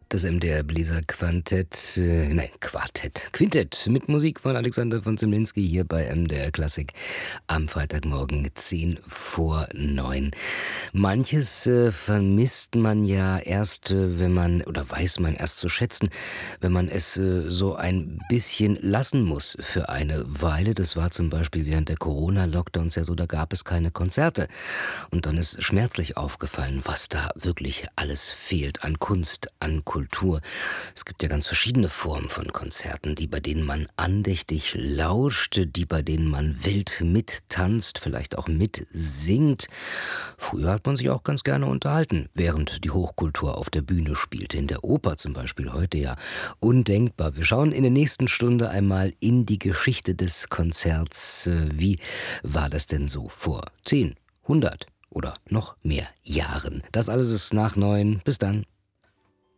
Das MDR Bläser Quintett mit Musik von Alexander von Zemlinsky hier bei MDR Klassik am Freitagmorgen 8:50. Manches vermisst man ja erst, wenn man, oder weiß man erst zu schätzen, wenn man es so ein bisschen lassen muss für eine Weile. Das war zum Beispiel während der Corona-Lockdowns ja so, da gab es keine Konzerte. Und dann ist schmerzlich aufgefallen, was da wirklich alles fehlt an Kunst, an Kultur. Es gibt ja ganz verschiedene Formen von Konzerten, die, bei denen man andächtig lauscht, die, bei denen man wild mittanzt, vielleicht auch mitsingt. Früher hat man sich auch ganz gerne unterhalten, während die Hochkultur auf der Bühne spielte. In der Oper zum Beispiel, heute ja undenkbar. Wir schauen in der nächsten Stunde einmal in die Geschichte des Konzerts. Wie war das denn so vor 10, 100 oder noch mehr Jahren? Das alles ist nach 9. Bis dann.